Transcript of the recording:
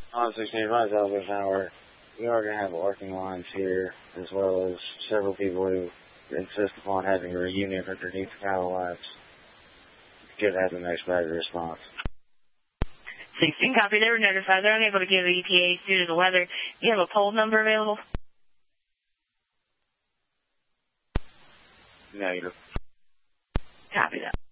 On 16 miles Southwest Tower, we are going to have working lines here, as well as several people who insist upon having a reunion underneath the tower lights. Could have the next better response. 16, copy. They were notified. They're unable to give ETAs due to the weather. You have a poll number available? Negative. Copy that.